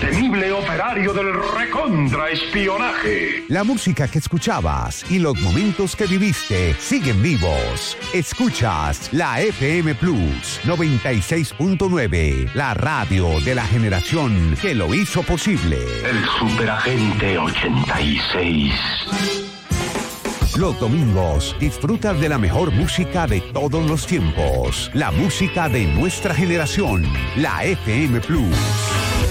temible operario del recontraespionaje. La música que escuchabas y los momentos que viviste siguen vivos. Escuchas la FM Plus 96.9, la radio de la generación que lo hizo posible. El Superagente 86. Los domingos disfrutas de la mejor música de todos los tiempos. La música de nuestra generación, la FM Plus.